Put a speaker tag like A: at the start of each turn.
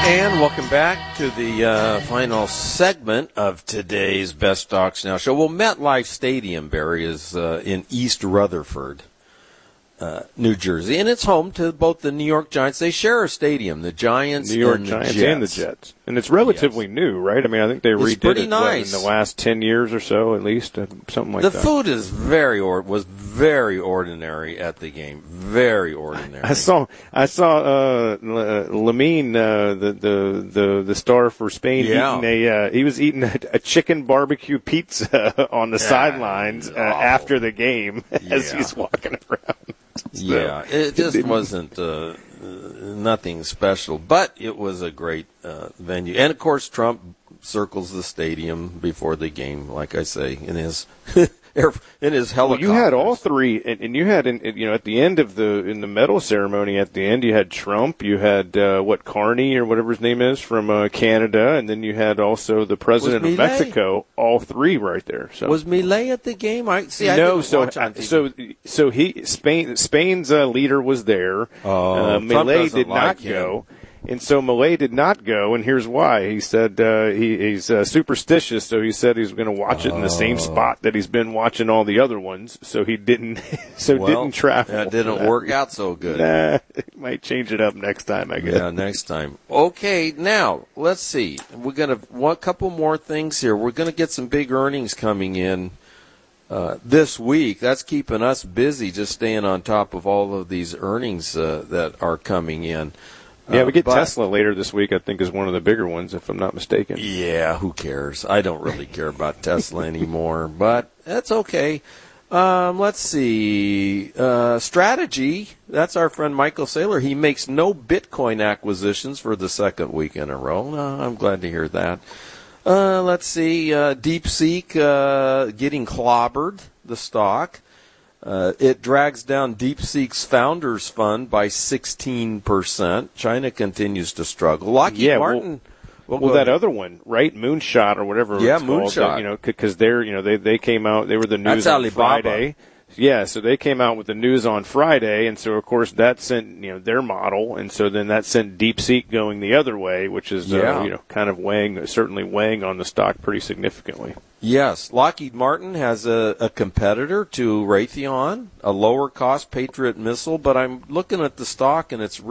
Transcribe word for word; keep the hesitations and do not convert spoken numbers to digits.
A: And welcome back to the uh, final segment of today's Best Stocks Now show. Well, MetLife Stadium, Barry, is uh, in East Rutherford, uh, New Jersey, and it's home to both the New York Giants. They share a stadium, the Giants
B: New York
A: and the
B: Giants
A: Jets.
B: and the Jets. And it's relatively
A: yes.
B: new, right? I mean, I think they
A: it's
B: redid it
A: nice.
B: what, in the last ten years or so, at least, uh, something like
A: the
B: that.
A: The food is very or was very ordinary at the game. Very ordinary.
B: I saw I saw uh, Lamine, uh, the, the the the star for Spain,
A: yeah.
B: eating a uh, he was eating a, a chicken barbecue pizza on the yeah, sidelines uh, after the game as
A: yeah.
B: he's walking around. So,
A: yeah, it just it wasn't uh, nothing special, but it was a great uh, venue. And, of course, Trump circles the stadium before the game, like I say, in his in his helicopter.
B: Well, you had all three, and, and you had, in, you know, at the end of the in the medal ceremony, at the end, you had Trump, you had uh, what Carney or whatever his name is from uh, Canada, and then you had also the president of Mexico. All three right there. So
A: was Milei at the game? I see. I
B: no,
A: didn't
B: so
A: watch on T V.
B: so so he Spain Spain's uh, leader was there.
A: Oh,
B: uh, Milei did
A: like
B: not
A: him.
B: go. And so Milei did not go, and here's why. He said uh, he, he's uh, superstitious, so he said he's going to watch it in the same spot that he's been watching all the other ones. So he didn't, so
A: well,
B: didn't travel.
A: That didn't
B: that.
A: work out so good.
B: Nah, might change it up next time, I guess.
A: Yeah, next time. Okay, now let's see. We're going to one couple more things here. We're going to get some big earnings coming in uh, this week. That's keeping us busy, just staying on top of all of these earnings uh, that are coming in.
B: Yeah, we get
A: uh, but,
B: Tesla later this week, I think, is one of the bigger ones, if I'm not mistaken.
A: Yeah, who cares? I don't really care about Tesla anymore, but that's okay. Um, let's see. Uh, strategy, that's our friend Michael Saylor. He makes no Bitcoin acquisitions for the second week in a row. Uh, I'm glad to hear that. Uh, let's see. Uh, DeepSeek uh, getting clobbered, the stock. Uh, it drags down DeepSeek's Founders Fund by sixteen percent. China continues to struggle. Lockheed
B: yeah,
A: Martin.
B: Well, well, well that other one, right? Moonshot or whatever
A: yeah,
B: it's called.
A: Moonshot.
B: You know, because they're, you know, they, they came out, they were the news
A: That's
B: on
A: Alibaba.
B: Friday. Yeah, so they came out with the news on Friday, and so, of course, that sent, you know, their model, and so then that sent DeepSeek going the other way, which is,
A: yeah.
B: uh, you know, kind of weighing, certainly weighing on the stock pretty significantly.
A: Yes. Lockheed Martin has a, a competitor to Raytheon, a lower-cost Patriot missile, but I'm looking at the stock, and it's